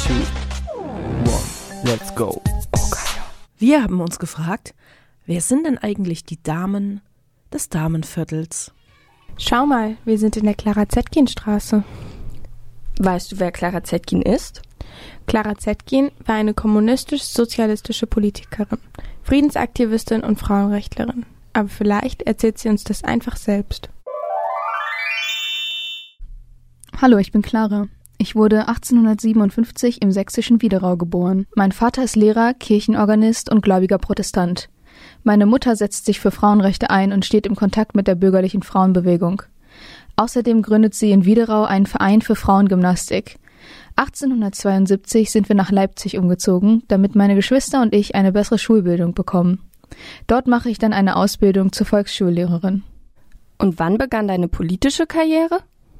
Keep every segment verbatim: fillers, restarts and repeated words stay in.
two, one, let's go. Oh geil. Wir haben uns gefragt, wer sind denn eigentlich die Damen des Damenviertels? Schau mal, wir sind in der Clara-Zetkin-Straße. Weißt du, wer Clara Zetkin ist? Clara Zetkin war eine kommunistisch-sozialistische Politikerin, Friedensaktivistin und Frauenrechtlerin. Aber vielleicht erzählt sie uns das einfach selbst. Hallo, ich bin Clara. Ich wurde achtzehnhundertsiebenundfünfzig im sächsischen Widerau geboren. Mein Vater ist Lehrer, Kirchenorganist und gläubiger Protestant. Meine Mutter setzt sich für Frauenrechte ein und steht im Kontakt mit der bürgerlichen Frauenbewegung. Außerdem gründet sie in Widerau einen Verein für Frauengymnastik. achtzehnhundertzweiundsiebzig sind wir nach Leipzig umgezogen, damit meine Geschwister und ich eine bessere Schulbildung bekommen. Dort mache ich dann eine Ausbildung zur Volksschullehrerin. Und wann begann deine politische Karriere?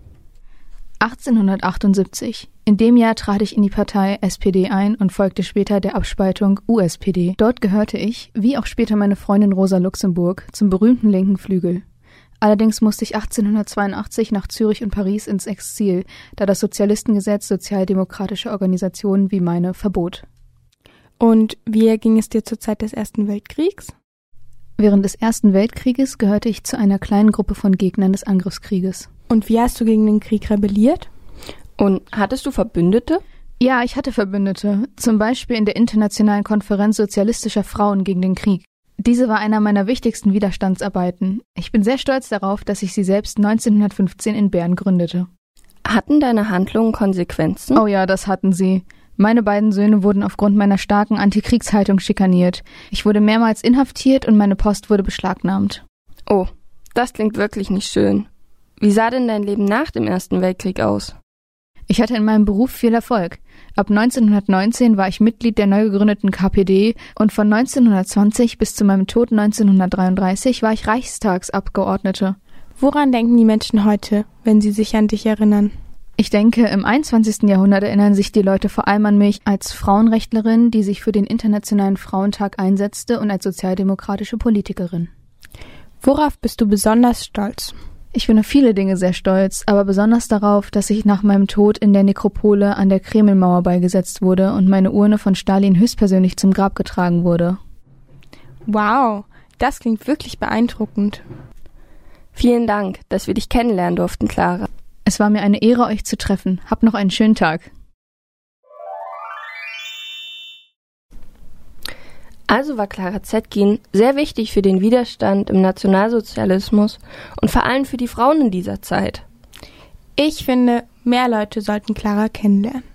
achtzehnhundertachtundsiebzig. In dem Jahr trat ich in die Partei S P D ein und folgte später der Abspaltung U S P D. Dort gehörte ich, wie auch später meine Freundin Rosa Luxemburg, zum berühmten linken Flügel. Allerdings musste ich achtzehnhundertzweiundachtzig nach Zürich und Paris ins Exil, da das Sozialistengesetz sozialdemokratische Organisationen wie meine verbot. Und wie ging es dir zur Zeit des Ersten Weltkriegs? Während des Ersten Weltkrieges gehörte ich zu einer kleinen Gruppe von Gegnern des Angriffskrieges. Und wie hast du gegen den Krieg rebelliert? Und hattest du Verbündete? Ja, ich hatte Verbündete, zum Beispiel in der Internationalen Konferenz sozialistischer Frauen gegen den Krieg. Diese war einer meiner wichtigsten Widerstandsarbeiten. Ich bin sehr stolz darauf, dass ich sie selbst neunzehnhundertfünfzehn in Bern gründete. Hatten deine Handlungen Konsequenzen? Oh ja, das hatten sie. Meine beiden Söhne wurden aufgrund meiner starken Antikriegshaltung schikaniert. Ich wurde mehrmals inhaftiert und meine Post wurde beschlagnahmt. Oh, das klingt wirklich nicht schön. Wie sah denn dein Leben nach dem Ersten Weltkrieg aus? Ich hatte in meinem Beruf viel Erfolg. Ab neunzehnhundertneunzehn war ich Mitglied der neu gegründeten K P D und von neunzehnhundertzwanzig bis zu meinem Tod neunzehnhundertdreiunddreißig war ich Reichstagsabgeordnete. Woran denken die Menschen heute, wenn sie sich an dich erinnern? Ich denke, im einundzwanzigsten Jahrhundert erinnern sich die Leute vor allem an mich als Frauenrechtlerin, die sich für den Internationalen Frauentag einsetzte, und als sozialdemokratische Politikerin. Worauf bist du besonders stolz? Ich bin auf viele Dinge sehr stolz, aber besonders darauf, dass ich nach meinem Tod in der Nekropole an der Kremlmauer beigesetzt wurde und meine Urne von Stalin höchstpersönlich zum Grab getragen wurde. Wow, das klingt wirklich beeindruckend. Vielen Dank, dass wir dich kennenlernen durften, Clara. Es war mir eine Ehre, euch zu treffen. Habt noch einen schönen Tag. Also war Clara Zetkin sehr wichtig für den Widerstand im Nationalsozialismus und vor allem für die Frauen in dieser Zeit. Ich finde, mehr Leute sollten Clara kennenlernen.